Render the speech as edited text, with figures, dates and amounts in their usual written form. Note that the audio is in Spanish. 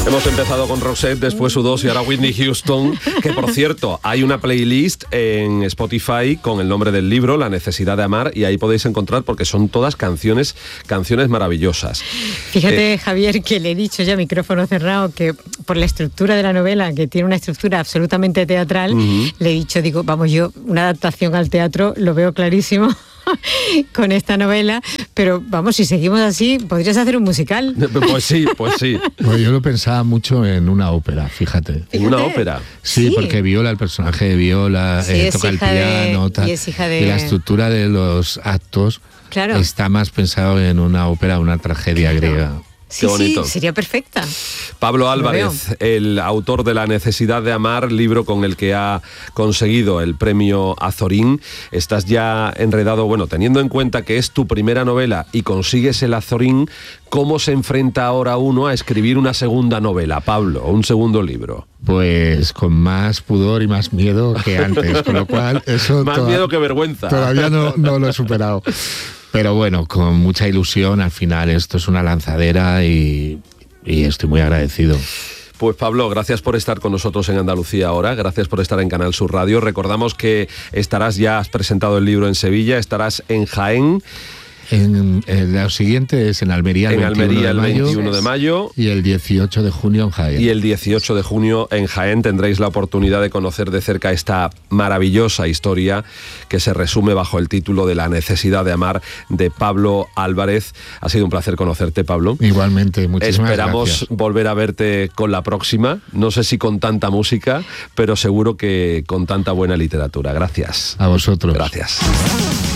Hemos empezado con Rosette, después U2 y ahora Whitney Houston, que por cierto, hay una playlist en Spotify con el nombre del libro, La necesidad de amar, y ahí podéis encontrar, porque son todas canciones maravillosas. Fíjate, Javier, que le he dicho ya micrófono cerrado que por la estructura de la novela, que tiene una estructura absolutamente teatral, le he dicho, digo, vamos, yo una adaptación al teatro lo veo clarísimo con esta novela, pero vamos, si seguimos así, podrías hacer un musical. Pues sí. Bueno, yo lo pensaba mucho en una ópera, fíjate. ¿En una ópera? Sí, porque Viola, el personaje de Viola, toca el piano, y es hija de... y la estructura de los actos está más pensado en una ópera, una tragedia griega. Qué bonito. Sí, sería perfecta. Pablo Álvarez, el autor de La necesidad de amar, libro con el que ha conseguido el premio Azorín. Estás ya enredado, bueno, teniendo en cuenta que es tu primera novela y consigues el Azorín, ¿cómo se enfrenta ahora uno a escribir una segunda novela, Pablo, o un segundo libro? Pues con más pudor y más miedo que antes, con lo cual eso... Más miedo que vergüenza. Todavía no lo he superado. Pero bueno, con mucha ilusión, al final esto es una lanzadera y estoy muy agradecido. Pues Pablo, gracias por estar con nosotros en Andalucía ahora, gracias por estar en Canal Sur Radio. Recordamos que has presentado el libro en Sevilla, estarás en Jaén. Lo siguiente es en Almería, el 21 de mayo y el 18 de junio en Jaén. Y el 18 de junio en Jaén tendréis la oportunidad de conocer de cerca esta maravillosa historia que se resume bajo el título de La necesidad de amar, de Pablo Álvarez. Ha sido un placer conocerte, Pablo. Igualmente, muchísimas Esperamos gracias. volver a verte con la próxima, no sé si con tanta música, pero seguro que con tanta buena literatura. Gracias. A vosotros. Gracias.